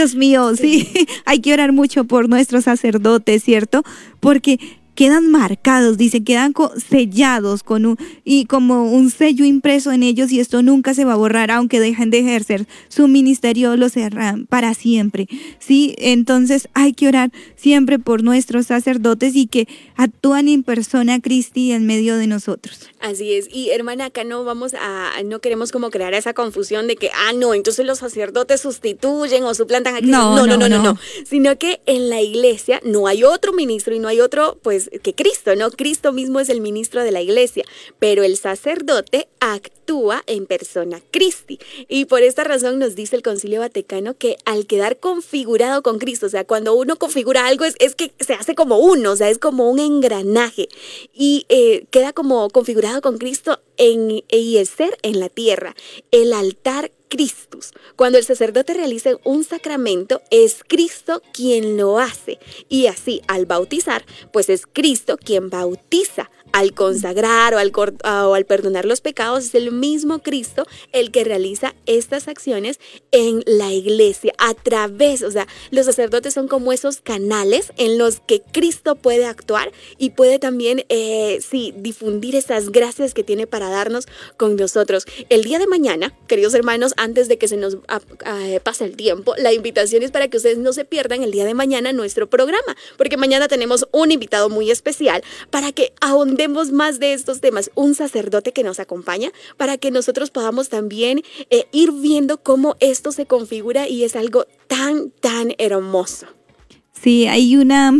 Dios mío, sí, hay que orar mucho por nuestros sacerdotes, ¿cierto? Porque quedan marcados, dice, quedan sellados y como un sello impreso en ellos, y esto nunca se va a borrar, aunque dejen de ejercer su ministerio, lo cerran para siempre, ¿sí? Entonces hay que orar siempre por nuestros sacerdotes y que actúan en persona Christi en medio de nosotros. Así es, y hermana, acá no queremos como crear esa confusión de que, no, entonces los sacerdotes sustituyen o suplantan a Cristo. No, sino que en la iglesia no hay otro ministro y no hay otro, pues, que Cristo, ¿no? Cristo mismo es el ministro de la iglesia, pero el sacerdote actúa en persona Christi, y por esta razón nos dice el Concilio Vaticano que al quedar configurado con Cristo, o sea, cuando uno configura algo es que se hace como uno, o sea, es como un engranaje, y queda como configurado con Cristo y el ser en la tierra, el altar Christus. Cuando el sacerdote realiza un sacramento, es Cristo quien lo hace, y así al bautizar, pues es Cristo quien bautiza. Al consagrar o al perdonar los pecados, es el mismo Cristo el que realiza estas acciones en la iglesia a través, o sea, los sacerdotes son como esos canales en los que Cristo puede actuar y puede también, difundir esas gracias que tiene para darnos con nosotros. El día de mañana, queridos hermanos, antes de que se nos pase el tiempo, la invitación es para que ustedes no se pierdan el día de mañana nuestro programa, porque mañana tenemos un invitado muy especial para que ahondemos más de estos temas, un sacerdote que nos acompaña, para que nosotros podamos también ir viendo cómo esto se configura, y es algo tan hermoso. Sí, hay una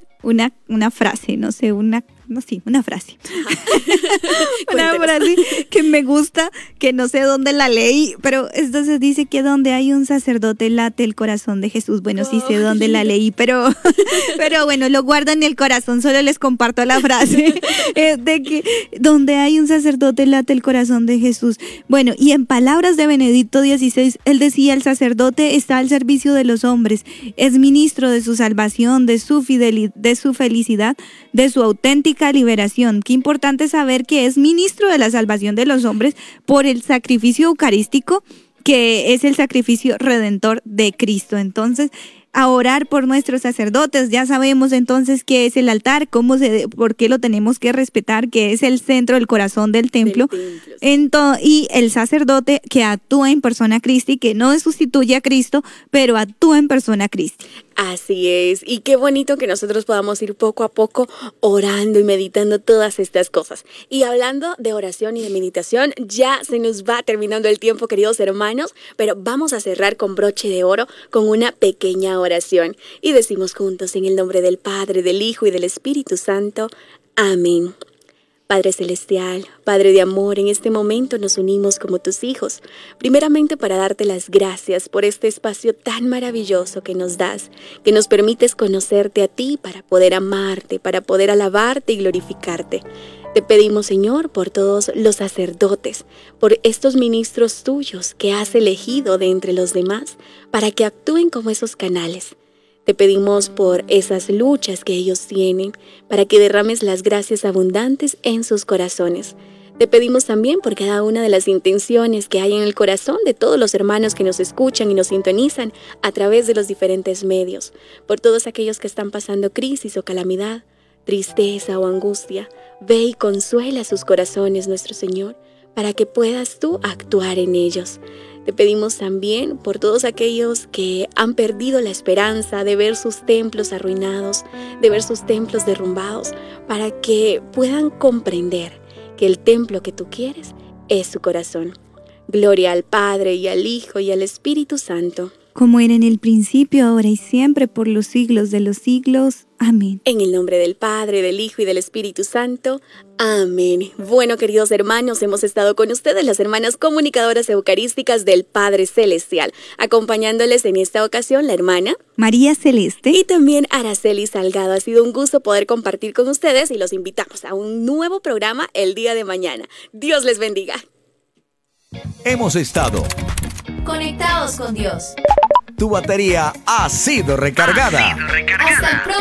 frase, no sé, una frase. Una frase que me gusta, que no sé dónde la leí, pero entonces dice que donde hay un sacerdote late el corazón de Jesús. Bueno, sí sé dónde la leí, pero bueno, lo guardo en el corazón, solo les comparto la frase de que donde hay un sacerdote late el corazón de Jesús. Bueno, y en palabras de Benedicto XVI, él decía: el sacerdote está al servicio de los hombres, es ministro de su salvación, de su fidelidad, de su felicidad, de su auténtica liberación. Qué importante saber que es ministro de la salvación de los hombres por el sacrificio eucarístico, que es el sacrificio redentor de Cristo. Entonces, a orar por nuestros sacerdotes. Ya sabemos entonces qué es el altar, por qué lo tenemos que respetar, que es el centro, el corazón del templo. Y el sacerdote que actúa en persona Christi, que no sustituye a Cristo, pero actúa en persona Christi. Así es, y qué bonito que nosotros podamos ir poco a poco orando y meditando todas estas cosas. Y hablando de oración y de meditación, ya se nos va terminando el tiempo, queridos hermanos, pero vamos a cerrar con broche de oro con una pequeña oración. Y decimos juntos, en el nombre del Padre, del Hijo y del Espíritu Santo. Amén. Padre Celestial, Padre de amor, en este momento nos unimos como tus hijos, primeramente para darte las gracias por este espacio tan maravilloso que nos das, que nos permites conocerte a ti para poder amarte, para poder alabarte y glorificarte. Te pedimos, Señor, por todos los sacerdotes, por estos ministros tuyos que has elegido de entre los demás, para que actúen como esos canales. Te pedimos por esas luchas que ellos tienen, para que derrames las gracias abundantes en sus corazones. Te pedimos también por cada una de las intenciones que hay en el corazón de todos los hermanos que nos escuchan y nos sintonizan a través de los diferentes medios, por todos aquellos que están pasando crisis o calamidad, tristeza o angustia. Ve y consuela sus corazones, nuestro Señor, para que puedas tú actuar en ellos. Te pedimos también por todos aquellos que han perdido la esperanza de ver sus templos arruinados, de ver sus templos derrumbados, para que puedan comprender que el templo que tú quieres es su corazón. Gloria al Padre y al Hijo y al Espíritu Santo. Como era en el principio, ahora y siempre, por los siglos de los siglos. Amén. En el nombre del Padre, del Hijo y del Espíritu Santo. Amén. Bueno, queridos hermanos, hemos estado con ustedes, las hermanas comunicadoras eucarísticas del Padre Celestial, acompañándoles en esta ocasión la hermana María Celeste y también Araceli Salgado. Ha sido un gusto poder compartir con ustedes y los invitamos a un nuevo programa el día de mañana. Dios les bendiga. Hemos estado conectados con Dios. Tu batería ha sido recargada. Hasta el próximo